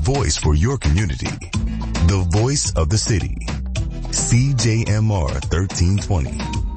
voice for your community. The voice of the city. CJMR 1320.